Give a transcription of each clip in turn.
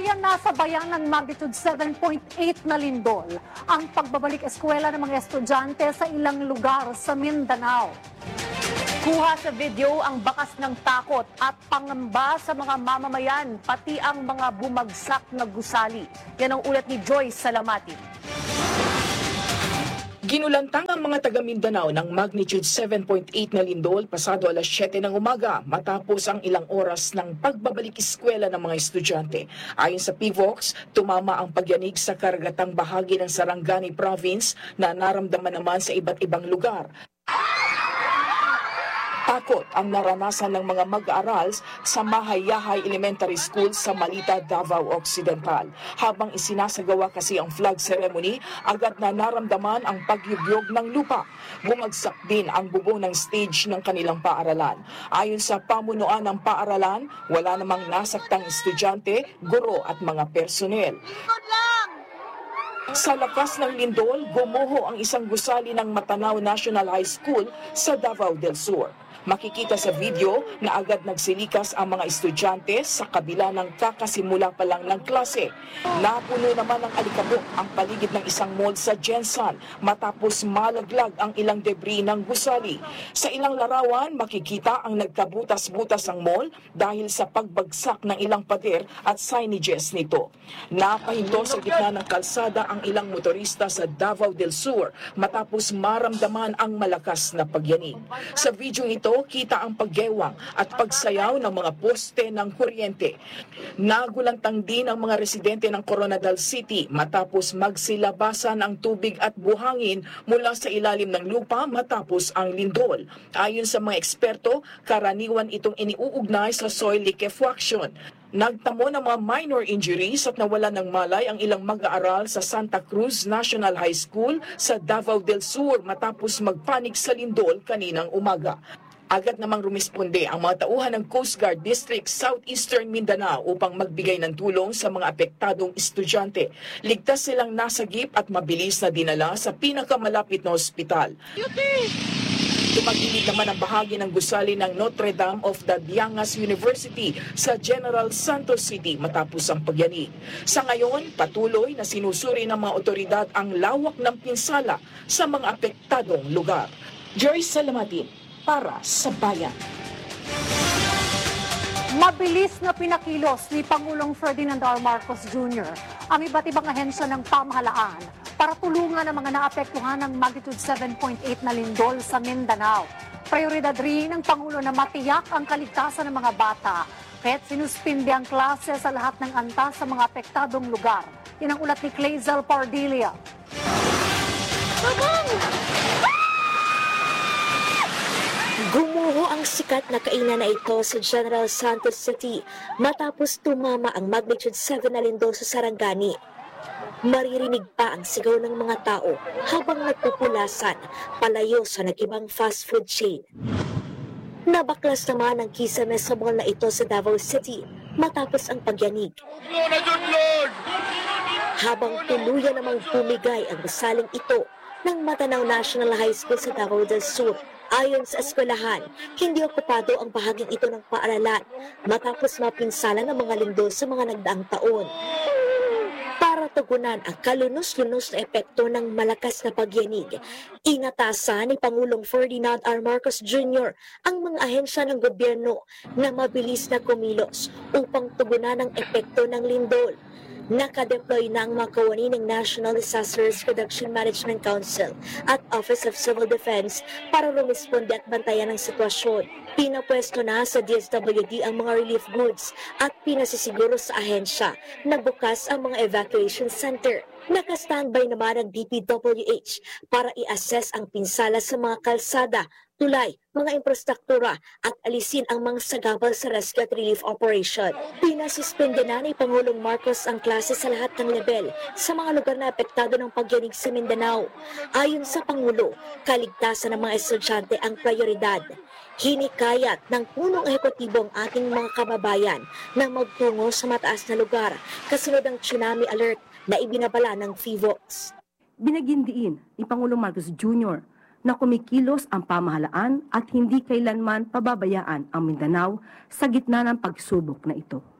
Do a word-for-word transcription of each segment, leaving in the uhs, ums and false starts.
Tuluyang nasa bayan ng magnitude seven point eight na lindol ang pagbabalik eskwela ng mga estudyante sa ilang lugar sa Mindanao. Kuha sa video ang bakas ng takot at pangamba sa mga mamamayan, pati ang mga bumagsak na gusali. Yan ang ulat ni Joyce Salamatin. Ginulantang ang mga taga Mindanao ng magnitude seven point eight na lindol pasado alas siyete ng umaga matapos ang ilang oras ng pagbabalik eskwela ng mga estudyante. Ayon sa P V O X, tumama ang pagyanig sa karagatang bahagi ng Sarangani Province na naramdaman naman sa iba't ibang lugar. Takot ang naranasan ng mga mag-aaral sa Mahayahay Elementary School sa Malita, Davao Occidental. Habang isinasagawa kasi ang flag ceremony, agad na naramdaman ang pagyugyog ng lupa. Bumagsak din ang bubong ng stage ng kanilang paaralan. Ayon sa pamunuan ng paaralan, wala namang nasaktang estudyante, guro at mga personel. Sa lakas ng lindol, gumuho ang isang gusali ng Matanao National High School sa Davao del Sur. Makikita sa video na agad nagsilikas ang mga estudyante sa kabila ng kakasimula pa lang ng klase. Napuno naman ng alikabok ang paligid ng isang mall sa Jensan matapos malaglag ang ilang debris ng gusali. Sa ilang larawan, makikita ang nagkabutas-butas ang mall dahil sa pagbagsak ng ilang pader at signages nito. Napahinto sa gitna ng kalsada ang ilang motorista sa Davao del Sur matapos maramdaman ang malakas na pagyanig. Sa video ito, kita ang paggewang at pagsayaw ng mga poste ng kuryente. Nagulantang din ang mga residente ng Coronadal City matapos magsilabasan ang tubig at buhangin mula sa ilalim ng lupa matapos ang lindol. Ayon sa mga eksperto, karaniwan itong iniuugnay sa soil liquefaction. Nagtamo ng mga minor injuries at nawala ng malay ang ilang mag-aaral sa Santa Cruz National High School sa Davao del Sur matapos magpanik sa lindol kaninang umaga. Agad namang rumisponde ang mga tauhan ng Coast Guard District Southeastern Mindanao upang magbigay ng tulong sa mga apektadong estudyante. Ligtas silang nasagip at mabilis na dinala sa pinakamalapit na ospital. Tumagilid naman ang bahagi ng gusali ng Notre Dame of the Diangas University sa General Santos City matapos ang pagyanig. Sa ngayon, patuloy na sinusuri ng mga otoridad ang lawak ng pinsala sa mga apektadong lugar. Joyce Salamatin, para sa Bayan. Mabilis na pinakilos ni Pangulong Ferdinand R. Marcos Junior ang iba't ibang ahensya ng pamahalaan para tulungan ang mga naapektuhan ng magnitude seven point eight na lindol sa Mindanao. Prioridad rin ng Pangulo na matiyak ang kaligtasan ng mga bata, kaya't sinuspindi ang klase sa lahat ng antas sa mga apektadong lugar. Yan ang ulat ni Clazel Pardilia. Gumuho ang sikat na kainan na ito sa General Santos City matapos tumama ang magnitude seven na lindol sa Sarangani. Maririnig pa ang sigaw ng mga tao habang nagpupulasan palayo sa nag-ibang fast food chain. Nabaklas naman ang kisame sa mall na ito sa Davao City matapos ang pagyanig. Habang tuluyan namang bumigay ang gusaling ito ng Matanao National High School sa Davao del Sur. Ayon sa eskwelahan, hindi okupado ang bahaging ito ng paaralan matapos mapinsala ng mga lindol sa mga nagdaang taon. Para tugunan ang kalunos-lunos na epekto ng malakas na pagyanig, inatasan ni Pangulong Ferdinand R. Marcos Junior ang mga ahensya ng gobyerno na mabilis na kumilos upang tugunan ang epekto ng lindol. Nakadeploy na ang mga kawani ng National Disaster Risk Reduction Management Council at Office of Civil Defense para rumisponde at bantayan ang sitwasyon. Pinapwesto na sa D S W D ang mga relief goods at pinasisiguro sa ahensya na bukas ang mga evacuation center. Naka-standby naman ang D P W H para i-assess ang pinsala sa mga kalsada, tulay, mga infrastruktura at alisin ang mga sagabal sa rescue at relief operation. Pinasuspende na ni Pangulong Marcos ang klase sa lahat ng level sa mga lugar na apektado ng pagyanig sa Mindanao. Ayon sa Pangulo, kaligtasan ng mga estudyante ang prioridad. Hinikayat ng punong ehekutibo ang ating mga kababayan na magtungo sa mataas na lugar kasunod ang tsunami alert na ibinabala ng P V O X. Binagindiin ni Pangulong Marcos Junior na kumikilos ang pamahalaan at hindi kailanman pababayaan ang Mindanao sa gitna ng pagsubok na ito.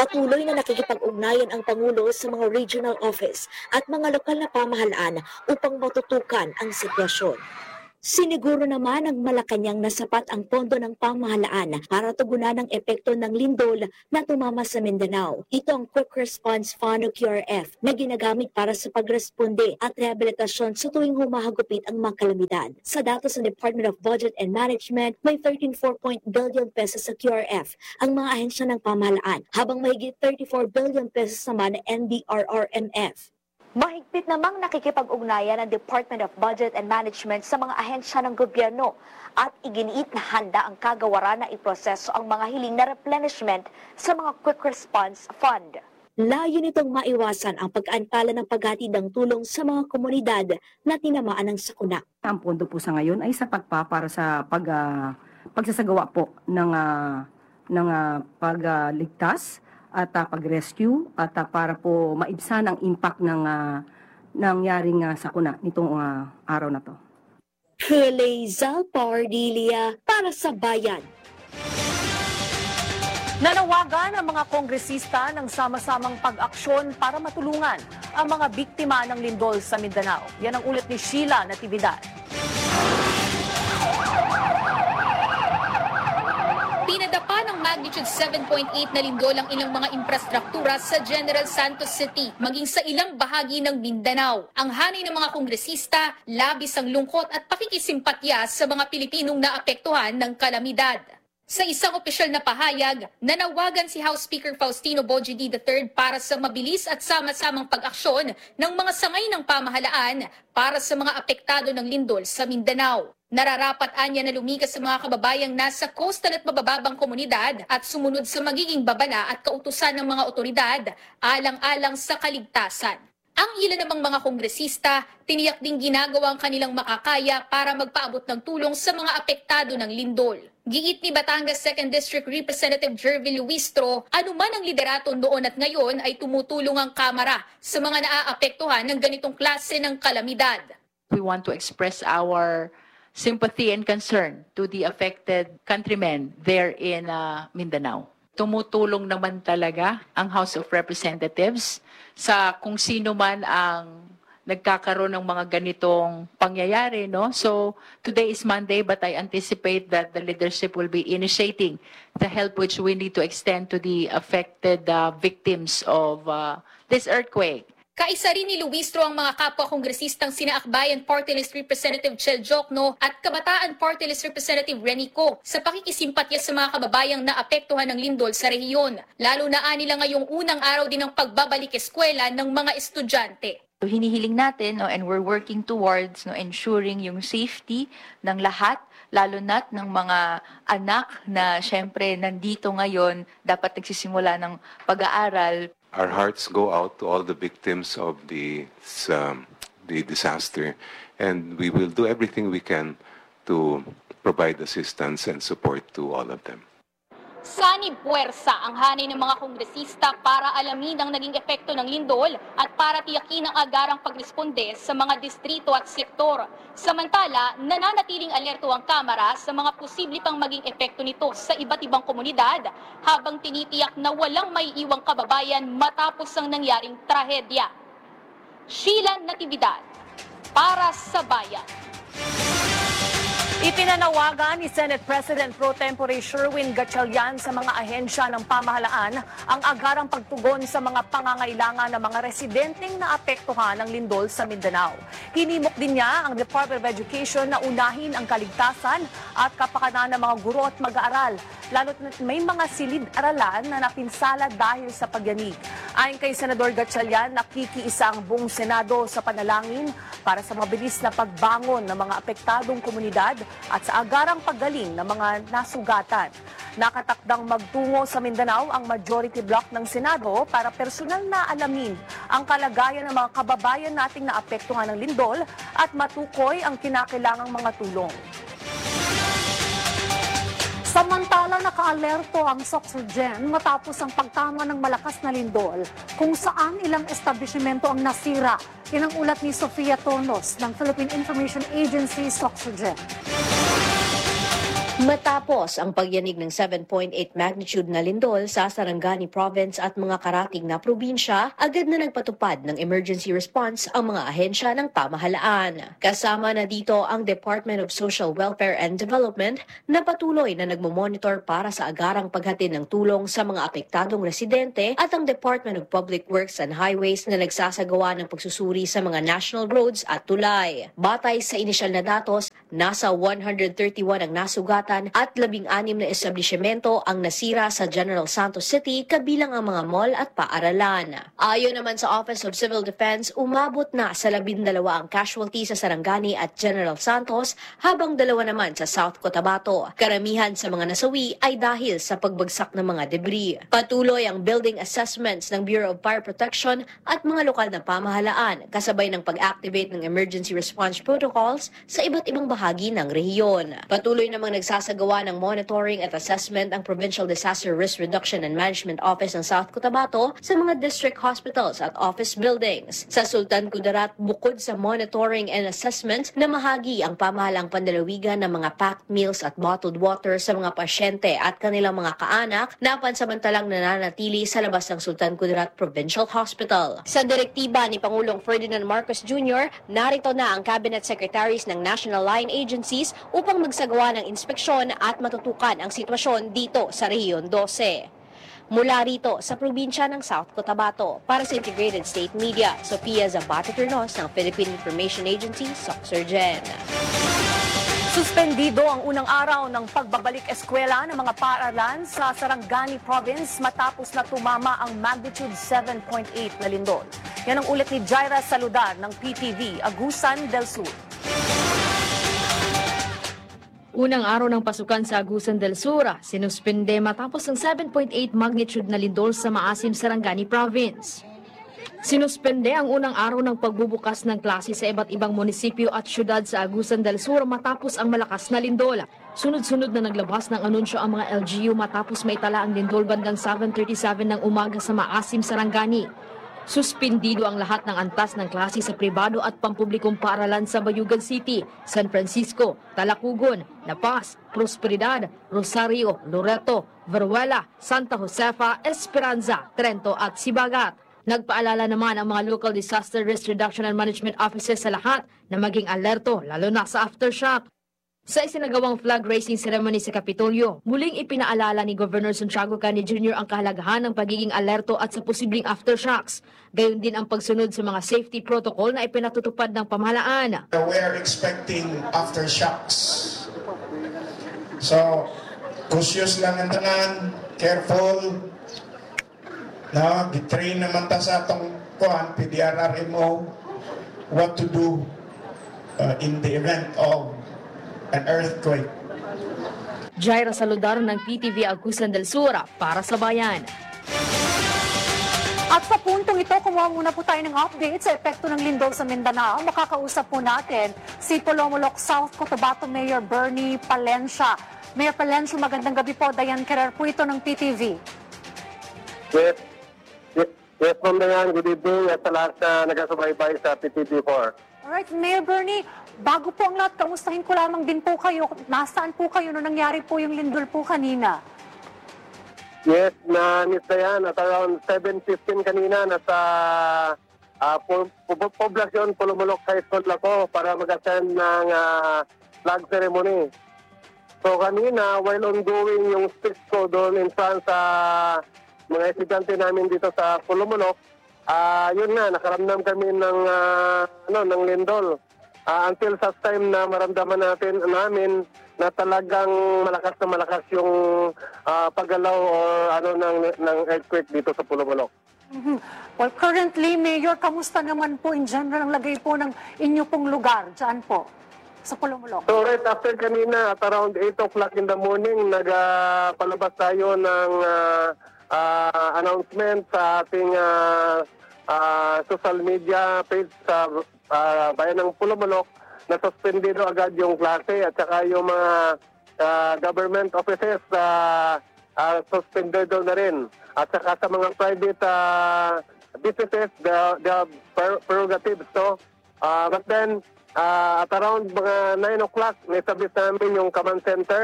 Patuloy na nakikipag-ugnayan ang Pangulo sa mga regional office at mga lokal na pamahalaan upang matutukan ang sitwasyon. Siniguro naman ng Malacanang na sapat ang pondo ng pamahalaan para tugunan ang epekto ng lindol na tumama sa Mindanao. Ito ang Quick Response Fund o Q R F na ginagamit para sa pagresponde at rehabilitasyon sa tuwing humahagupit ang mga kalamidad. Sa datos ng Department of Budget and Management, may thirteen point four billion pesos sa Q R F ang mga ahensya ng pamahalaan, habang mahigit thirty-four billion pesos naman ng N D R R M F. Mahigpit namang nakikipag-ugnayan ng Department of Budget and Management sa mga ahensya ng gobyerno at iginiit na handa ang kagawaran na iproseso ang mga hiling na replenishment sa mga Quick Response Fund. Layo nitong maiwasan ang pag-antala ng paghatid ng tulong sa mga komunidad na tinamaan ng sakuna. Ang pondo po sa ngayon ay sapat pa para sa pag, uh, pagsasagawa po ng, uh, ng uh, pagligtas at uh, pag-rescue at uh, para po maibsan ang impact ng uh, nangyaring uh, sakuna nitong uh, araw na to. Releza Pardilia para sa Bayan. Nanawagan ang mga kongresista ng sama-samang pag-aksyon para matulungan ang mga biktima ng lindol sa Mindanao. Yan ang ulat ni Sheila Natividad. Pinadapa ng magnitude seven point eight na lindol ang ilang mga infrastruktura sa General Santos City, maging sa ilang bahagi ng Mindanao. Ang hanay ng mga kongresista, labis ang lungkot at pakikisimpatya sa mga Pilipinong naapektuhan ng kalamidad. Sa isang opisyal na pahayag, nanawagan si House Speaker Faustino Bogie D the third para sa mabilis at sama-samang pag-aksyon ng mga sangay ng pamahalaan para sa mga apektado ng lindol sa Mindanao. Nararapat anya na lumigas sa mga kababayang nasa coastal at mabababang komunidad at sumunod sa magiging babala at kautusan ng mga otoridad alang-alang sa kaligtasan. Ang ilan namang mga kongresista, tiniyak ding ginagawa ang kanilang makakaya para magpaabot ng tulong sa mga apektado ng lindol. Giit ni Batangas second District Representative Jervy Luistro, anuman ang liderato noon at ngayon ay tumutulong ang Kamara sa mga naaapektuhan ng ganitong klase ng kalamidad. We want to express our sympathy and concern to the affected countrymen there in uh, Mindanao. Tumutulong naman talaga ang House of Representatives sa kung sino man ang nagkakaroon ng mga ganitong pangyayari, no? So today is Monday, but I anticipate that the leadership will be initiating the help which we need to extend to the affected uh, victims of uh, this earthquake. Kaisa rin ni Luistro ang mga kapwa-kongresistang sina Akbayan Party List Representative Chel Jokno at Kabataan Party List Representative Renico sa pakikisimpatya sa mga kababayang naapektuhan ng lindol sa rehiyon. Lalo na nila ngayong unang araw din ng pagbabalik eskwela ng mga estudyante. Hinihiling natin, no, and we're working towards, no, ensuring yung safety ng lahat, lalo na't ng mga anak na syempre nandito ngayon, dapat nagsisimula ng pag-aaral. Our hearts go out to all the victims of the, um, the disaster, and we will do everything we can to provide assistance and support to all of them. Sanib puwersa ang hanay ng mga kongresista para alamin ang naging epekto ng lindol at para tiyakin ang agarang pagresponde sa mga distrito at sektor. Samantala, nananatiling alerto ang Kamara sa mga posible pang maging epekto nito sa iba't ibang komunidad habang tinitiyak na walang maiiwang kababayan matapos ang nangyaring trahedya. Sheila Natividad, para sa Bayan. Ipinanawagan ni Senate President Pro Tempore Sherwin Gatchalian sa mga ahensya ng pamahalaan ang agarang pagtugon sa mga pangangailangan ng mga residenteng naapektuhan ng lindol sa Mindanao. Hinimok din niya ang Department of Education na unahin ang kaligtasan at kapakanan ng mga guro at mag-aaral, lalo't may mga silid-aralan na napinsala dahil sa pagyanig. Ayon kay Senador Gatchalian, nakikiisa ang buong Senado sa panalangin para sa mabilis na pagbangon ng mga apektadong komunidad at sa agarang paggaling ng mga nasugatan. Nakatakdang magtungo sa Mindanao ang majority bloc ng Senado para personal na alamin ang kalagayan ng mga kababayan nating naapektuhan ng lindol at matukoy ang kinakailangang mga tulong. Samantala, naka-alerto ang Soxurgen matapos ang pagtama ng malakas na lindol kung saan ilang establishmento ang nasira. Yan ang ulat ni Sofia Tonos ng Philippine Information Agency, Soxurgen. Matapos ang pagyanig ng seven point eight magnitude na lindol sa Sarangani Province at mga karating na probinsya, agad na nagpatupad ng emergency response ang mga ahensya ng pamahalaan. Kasama na dito ang Department of Social Welfare and Development na patuloy na nagmomonitor para sa agarang paghatid ng tulong sa mga apektadong residente at ang Department of Public Works and Highways na nagsasagawa ng pagsusuri sa mga national roads at tulay. Batay sa inisyal na datos, nasa one hundred thirty-one ang nasugatan at labing anim na establishmento ang nasira sa General Santos City kabilang ang mga mall at paaralan. Ayon naman sa Office of Civil Defense, umabot na sa labindalawa ang casualty sa Sarangani at General Santos habang dalawa naman sa South Cotabato. Karamihan sa mga nasawi ay dahil sa pagbagsak ng mga debris. Patuloy ang building assessments ng Bureau of Fire Protection at mga lokal na pamahalaan kasabay ng pag-activate ng emergency response protocols sa iba't ibang bahagi ng rehiyon. Patuloy namang nagsasagawa ng monitoring at assessment ang Provincial Disaster Risk Reduction and Management Office ng South Cotabato sa mga district hospitals at office buildings. Sa Sultan Kudarat, bukod sa monitoring and assessment, namahagi ang pamahalang pandalawigan ng mga packed meals at bottled water sa mga pasyente at kanilang mga kaanak na pansamantalang nananatili sa labas ng Sultan Kudarat Provincial Hospital. Sa direktiba ni Pangulong Ferdinand Marcos Junior, narito na ang cabinet secretaries ng National Line Agencies upang magsagawa ng inspeksyon at matutukan ang sitwasyon dito sa Rehiyon twelve. Mula rito sa probinsya ng South Cotabato, para sa Integrated State Media, Sofia Zabate-Turnos ng Philippine Information Agency, Soxurgen. Suspendido ang unang araw ng pagbabalik eskwela ng mga paaralan sa Sarangani Province matapos na tumama ang magnitude seven point eight na lindol. Yan ang ulat ni Jaira Saludar ng P T V, Agusan del Sur. Unang araw ng pasukan sa Agusan del Sur, sinuspende matapos ang seven point eight magnitude na lindol sa Maasim, Sarangani Province. Sinuspende ang unang araw ng pagbubukas ng klase sa iba't ibang munisipyo at syudad sa Agusan del Sur matapos ang malakas na lindol. Sunod-sunod na naglabas ng anunsyo ang mga L G U matapos maitala ang lindol bandang seven thirty-seven ng umaga sa Maasim, Sarangani. Suspendido ang lahat ng antas ng klase sa pribado at pampublikong paaralan sa Bayugan City, San Francisco, Talacugon, La Paz, Prosperidad, Rosario, Loreto, Veruela, Santa Josefa, Esperanza, Trento at Sibagat. Nagpaalala naman ang mga local disaster risk reduction and management offices sa lahat na maging alerto lalo na sa aftershock. Sa isinagawang flag raising ceremony sa Kapitolyo, muling ipinaalala ni Governor Santiago Cani Junior ang kahalagahan ng pagiging alerto at sa posibleng aftershocks. Gayon din ang pagsunod sa mga safety protocol na ipinatutupad ng pamahalaan. We are expecting aftershocks. So, cautious lang ang tanan, careful. No, gitrain naman ta sa atong kuan, P D R R M O, what to do uh, in the event of an earthquake. Jaira Saludar ng P T V Agusan del Sur para sa Bayan. At sa puntong ito, kumuha muna po tayo ng update sa epekto ng lindol sa Mindanao. Makakausap po natin si Polomolok South Cotabato Mayor Bernie Palencia. Mayor Palencia, magandang gabi po. Dayan Kerer po ito ng P T V. Yes, yes, yes ma'am Dayan. Good evening at sa lahat na nagasubaybay sa P T V four. Alright, Mayor Bernie, bago po ang lahat, kamustahin ko lamang din po kayo. Nasaan po kayo nung nangyari po yung lindol po kanina? Yes, na Miss Dayan, at around seven fifteen kanina, nasa uh, po, po, poblasyon Polomolok High School ako para mag-attend ng uh, flag ceremony. So kanina, while ongoing yung speech ko doon in front sa mga estudyante namin dito sa Polomolok, uh, yun nga, nakaramdam kami ng, uh, ano, ng lindol. Uh, until such time na maramdaman natin namin na talagang malakas na malakas yung uh, paggalaw or ano ng ng earthquake dito sa Polomolok. Mm-hmm. Well, currently, Mayor, kamusta naman po in general ang lagay po ng inyo pong lugar dyan po sa Polomolok? So right after kanina at around eight o'clock in the morning, nagpalabas uh, tayo ng uh, uh, announcement sa ating uh, uh, social media page sa Uh, bayan ng Polomolok na suspendido agad yung klase at saka yung mga uh, government offices uh, uh, suspendido na rin. At saka sa mga private uh, businesses, the, the prerogatives. So, uh, but then, uh, at around mga nine o'clock, naisabit namin yung command center,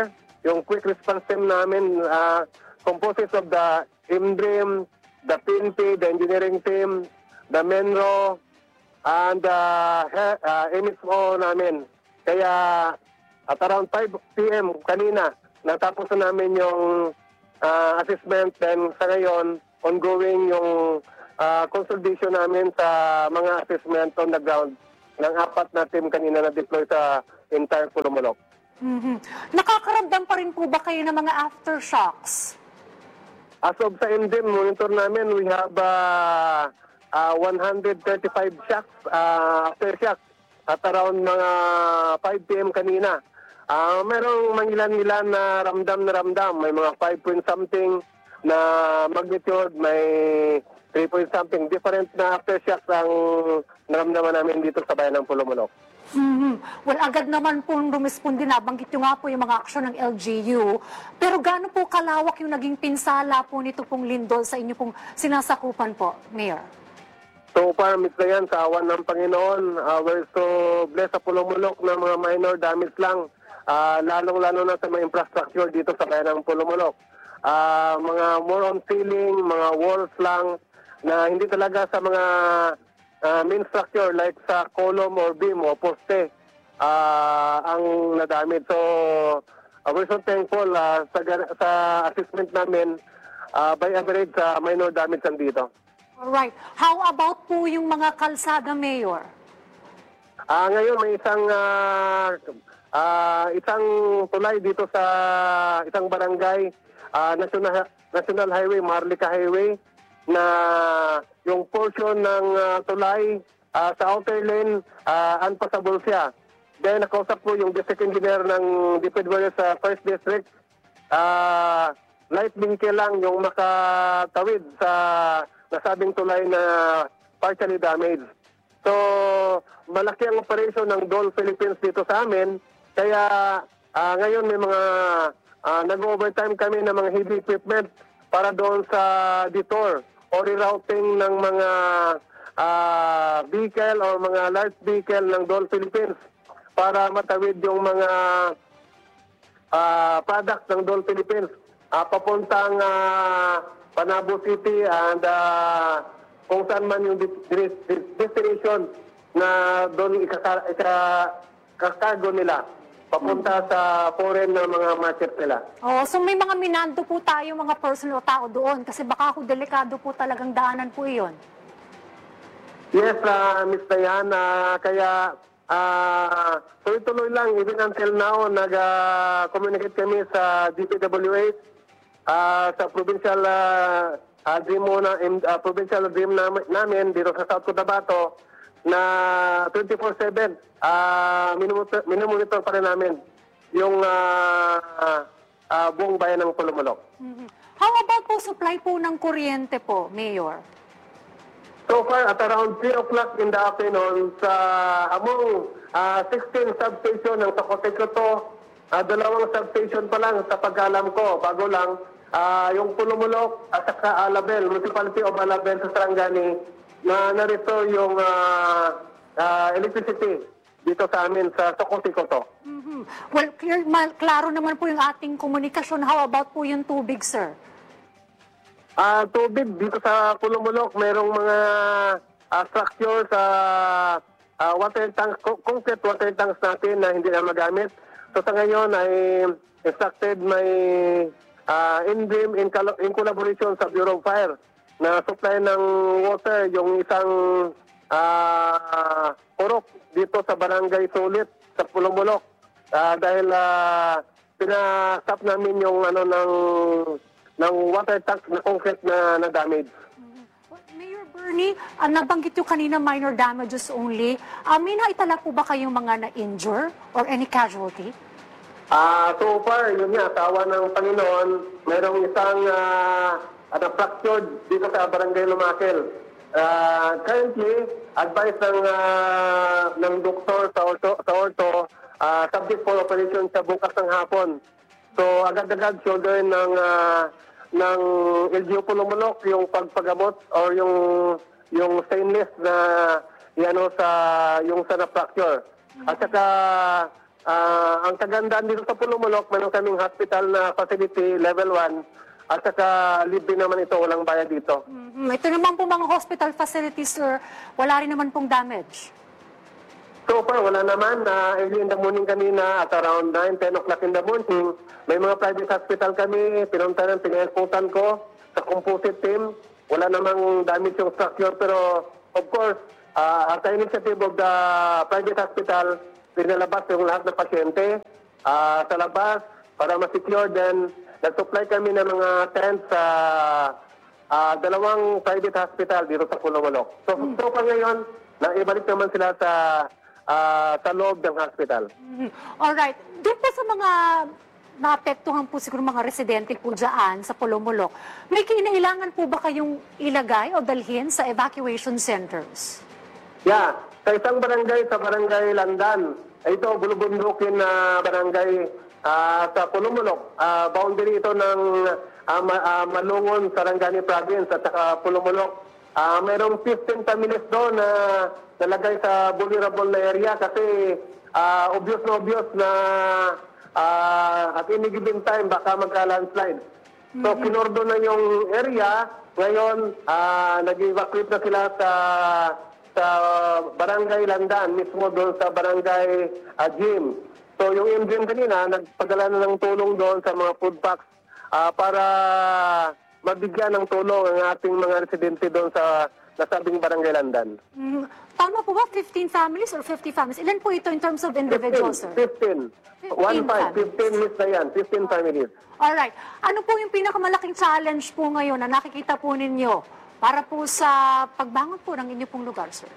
yung quick response team namin uh, composed of the I M D R I M, the P N P, the engineering team, the Menro, and the uh, M S O namin. Kaya at around five p m kanina, natapos na namin yung uh, assessment. Then sa ngayon, ongoing yung uh, consultation namin sa mga assessment on the ground ng apat na team kanina na deploy sa entire Pulumulok. Mm-hmm. Nakakaramdam pa rin po ba kayo ng mga aftershocks? As of sa M D M, monitor namin, we have uh, uh, one hundred thirty-five shocks, uh, aftershocks at around mga five p m kanina. Uh, merong mangilan-ilan na ramdam na ramdam. May mga five point something na magnitude, may three point something. Different na aftershocks ang naramdaman namin dito sa bayan ng Pulumulok. Mm-hmm. Well, agad naman po rumisponde na. Banggit nyo nga po yung mga aksyon ng L G U. Pero gaano po kalawak yung naging pinsala po nito pong lindol sa inyo pong sinasakupan po, Mayor? So far, Miss Dayan, sa awan ng Panginoon, uh, we're so blessed sa Pulumulok na mga minor damage lang. Uh, lalong-lalo na sa mga infrastructure dito sa bayan ng Pulumulok. Uh, mga more on ceiling, mga walls lang, na hindi talaga sa mga uh, main structure like sa column or beam o poste uh, ang nadamage. So, uh, we're so thankful uh, sa, sa assessment namin, uh, by average, sa uh, minor damage lang dito. Alright. How about po yung mga kalsada, Mayor? Uh, ngayon, may isang uh, uh, isang tulay dito sa isang barangay, uh, National, National Highway, Marlica Highway, na yung portion ng uh, tulay uh, sa outer lane, uh, unpassable siya. Then, nakausap po yung district engineer ng D P W S sa first District. Uh, light vehicle lang yung makatawid sa nasabing tulay na partially damaged. So, malaki ang operation ng D O L Philippines dito sa amin. Kaya uh, ngayon may mga uh, nag-overtime kami ng mga heavy equipment para doon sa detour o rerouting ng mga uh, vehicle o mga large vehicle ng D O L Philippines para matawid yung mga uh, products ng D O L Philippines uh, papuntang uh, Panabo City and uh, kung saan man yung destination na doon ikakago nila papunta sa foreign na mga market nila. Oh, so may mga minando po tayo mga personal tao doon kasi baka ho delikado po talagang daanan po iyon. Yes, uh, Miss Diana, kaya uh, tuloy-tuloy lang even until now nag-communicate uh, kami sa D P W H, uh, sa provincial uh, uh, dream muna, uh, provincial dream namin, namin dito sa South Cotabato na twenty-four seven uh, minumonitor, minumonitor pa rin namin yung uh, uh, uh, buong bayan ng Pulumulok. Mm-hmm. How about po supply po ng kuryente po, Mayor? So far, at around three o'clock in the afternoon, sa among uh, sixteen substation ng Socotecoto, uh, dalawang substation pa lang sa pag-alam ko, bago lang, uh, yung Pulumulok at saka Alabel, Municipality of Alabel sa Sarangani, na na-restore yung uh, uh, electricity dito sa amin sa Socotecoto. Mm-hmm. Well, clear, mal, klaro naman po yung ating komunikasyon. How about po yung tubig, sir? Uh, tubig dito sa Pulumulok, mayroong mga uh, structure sa uh, water tanks, concrete water tanks natin na hindi na magamit. So sa ngayon ay instructed may uh, in dream in, in collaboration sa Bureau of Fire na supply ng water yung isang uh, purok dito sa Barangay Sulit sa Pulumulok uh, dahil uh, pinastop namin yung ano ng ng water tank na concrete na, na damage. Mm-hmm. Mayor Bernie, uh, nabanggit yung kanina minor damages only. Uh, may naitala po ba kayong mga na-injure or any casualty? Uh, so far, yun nga, sa awa ng Panginoon, mayroong isang uh, na fractured dito sa Barangay Lumakel. Uh, currently, advice ng, uh, ng doktor sa orto, sa orto uh, subject for operation sa bukas ng hapon. So, agad-agad shoulder ng uh, ng L G U Pulumulok yung pagpagamot or yung yung stainless na ano sa yung sa na fracture. At saka ah, ang kagandaan dito sa Pulumulok, mayroon kaming hospital na facility level one at saka libre naman ito, walang bayad dito. Mhm. Ito naman po mga hospital facilities, sir, wala rin naman pong damage. So far, wala naman. Uh, early in the morning kanina at around nine, ten o'clock in the morning, may mga private hospital kami, pinuntahan, pinaiputan ko sa composite team. Wala namang damage yung structure, pero of course, uh, at the initiative of the private hospital, pinalabas yung lahat ng pasyente uh, sa labas para ma-secure. Then, nag-supply kami ng mga tents sa uh, dalawang private hospital dito sa Pulumulok. So, hmm. so pa ngayon, naibalik naman sila sa uh, sa loob ng hospital. Mm-hmm. Alright. Doon po sa mga naapektuhan po siguro mga residente po dyan sa Pulumulok, may kinailangan po ba kayong ilagay o dalhin sa evacuation centers? Yeah. Sa isang barangay, sa barangay Landan, ito, bulubundukin na barangay uh, sa Pulumulok. Uh, boundary ito ng uh, ma uh, Malungon, Sarangani Province at saka Pulumulok. Uh, mayroong fifteen families doon na nalagay sa vulnerable na area kasi uh, obvious na obvious na uh, at any given time baka magka-landslide. Mm-hmm. So, kinordon na yung area. Ngayon, uh, nag-evacuate na sila sa sa barangay Landan, mismo doon sa barangay uh, Gym. So, yung M G M kanina, nagpadala na ng tulong doon sa mga food packs uh, para mabigyan ng tulong ang ating mga residente doon sa nasabing barangay Landan. Mm, tama po ba? fifteen families or fifty families? Ilan po ito in terms of individuals, sir? fifteen. one five. fifteen miss na yan. fifteen families. Alright. Ano po yung pinakamalaking challenge po ngayon na nakikita po ninyo para po sa pagbangon po ng inyo pong lugar, sir?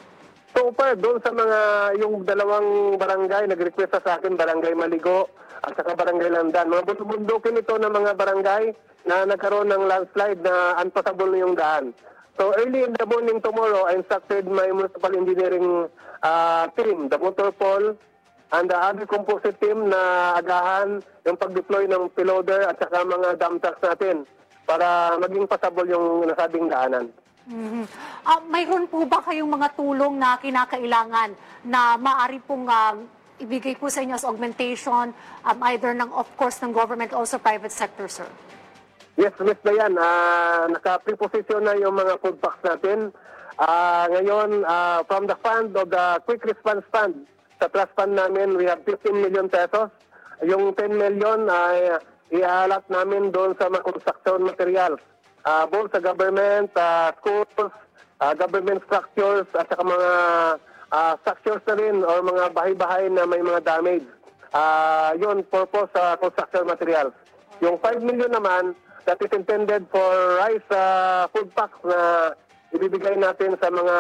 So far, doon sa mga yung dalawang barangay, nag-request sa akin, barangay Maligo at saka barangay Landan. Mga bundukin ito ng mga barangay na nagkaroon ng landslide na unpassable na yung daan. So early in the morning tomorrow, I instructed my municipal engineering uh, team, the motor pole, and the other composite team na agahan yung pag-deploy ng piloder at saka mga dump trucks natin para maging passable yung nasabing daanan. Mm-hmm. Uh, mayroon po ba kayong mga tulong na kinakailangan na maaari pong uh, ibigay po sa inyo as augmentation, um, either ng, of course, ng government, also private sector, sir? Yes, Miss Dayan, uh, naka-preposition na yung mga food packs natin. Uh, ngayon, uh, from the fund of the Quick Response Fund, sa trust fund namin, we have fifteen million pesos. Yung ten million ay uh, iahalat namin doon sa mga construction materials. Uh, both sa government, uh, schools, uh, government structures, at saka mga uh, structures na rin or mga bahay-bahay na may mga damage. Uh, yun, purpose sa uh, construction materials. Yung five million naman, that is intended for rice uh, food packs na ibibigay natin sa mga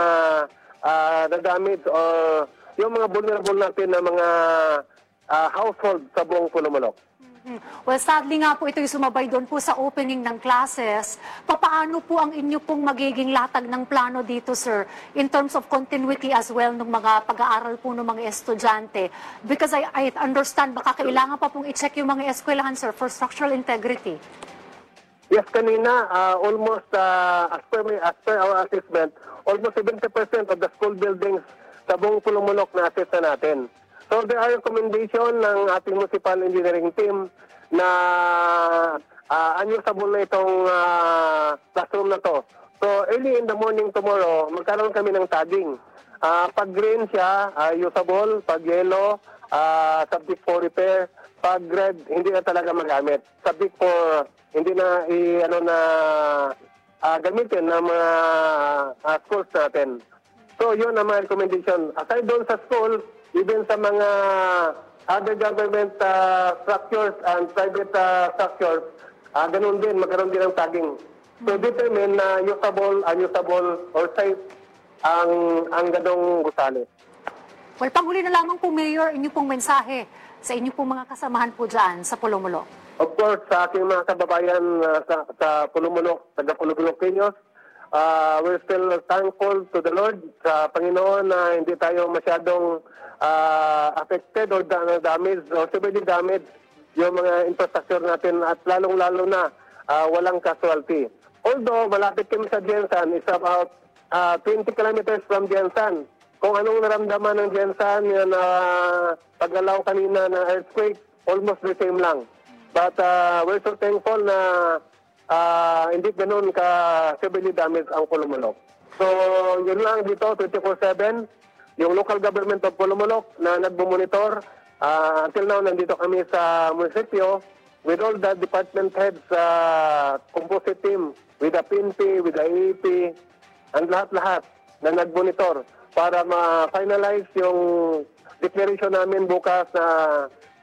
uh, na-damage or yung mga vulnerable natin na mga uh, household sa buong Pulumulok. Well, sadly nga po ito yung sumabay doon po sa opening ng classes. Papaano po ang inyo pong magiging latag ng plano dito, sir, in terms of continuity as well ng mga pag-aaral po ng mga estudyante? Because I, I understand baka kailangan pa pong i-check yung mga eskwelahan, sir, for structural integrity. Yes, kanina, uh, almost, uh, as, per, as per our assessment, almost seventy percent of the school buildings sa buong Pulumulok na assess na natin. So there are recommendation ng ating municipal engineering team na uh, unusable na itong uh, classroom na to. So early in the morning tomorrow, magkaroon kami ng tagging. Uh, pag green siya, uh, usable. Pag yellow, uh, subject for repair. Pag red, hindi na talaga magamit. Subject for hindi na i ano na uh, gamitin ng mga uh, schools natin. So yun ang mga recommendation. Aside doon sa school, even sa mga other government uh, structures and private uh, structures, uh, ganun din, magkaroon din ng tagging. So determine na usable, unusable, or safe ang, ang ganong gusali. Well, panghuli na lamang po, Mayor, inyo pong mensahe sa inyo pong mga kasamahan po dyan sa Pulumulok. Of course, sa aking mga kababayan uh, sa, sa Pulumulok, taga-Pulumulok-Kenyos, uh, we're still thankful to the Lord, sa Panginoon na hindi tayo masyadong uh, affected or damaged or severely damaged yung mga infrastructure natin at lalong-lalo na uh, walang casualty. Although malapit kami sa Jensan, it's about uh, twenty kilometers from Jensan. kung anong naramdaman ng Jensan yun na paggalaw kanina na earthquake, almost the same lang. But uh, we're so thankful na uh, hindi ganun ka severely damaged ang Pulumulok. So yun lang dito, twenty-four seven, yung local government of Pulumulok na nagmumonitor. Uh, until now, nandito kami sa munisipyo with all the department heads, uh, composite team, with the P N P, with the A E P, and lahat-lahat na nagmonitor para ma-finalize yung declaration namin bukas na